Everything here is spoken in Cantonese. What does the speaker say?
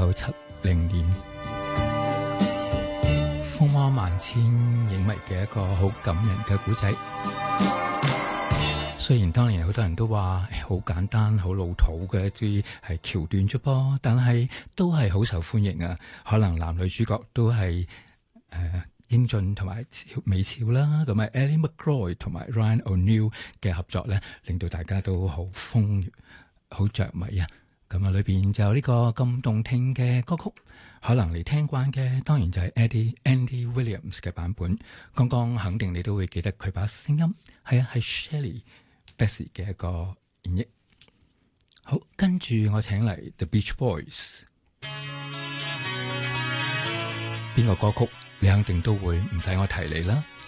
1970年，風魔萬千影迷嘅一個好感人嘅故仔。雖然當年好多人都話好簡單、好老土嘅一啲係橋段啫噃，但係都係好受歡迎啊！可能男女主角都係英俊同埋美俏啦，咁啊 Ally McGraw 同埋 Ryan O'Neal 嘅合作咧，令到大家都好好着迷啊！咁啊，裏邊就有呢個咁動聽嘅歌曲，可能你聽慣嘅，當然就係 Andy Williams 嘅版本。剛剛肯定你都會記得佢把聲音，係啊，係 Shirley Bassey 嘅一個演繹。好，跟住我請嚟 The Beach Boys， 邊個歌曲你肯定都會唔使我提你啦。